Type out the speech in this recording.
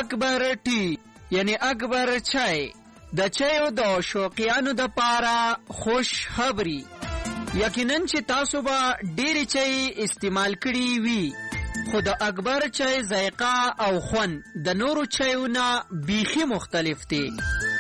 اکبر ټی یعنی اکبر چای د چایو د شوقیانو د پاره خوش خبری. یقینا چې تاسو به ډېری چای استعمال کړي وي، خو د اکبر چای ذایقه او خوند د نورو چایو نه بیخي مختلف دی.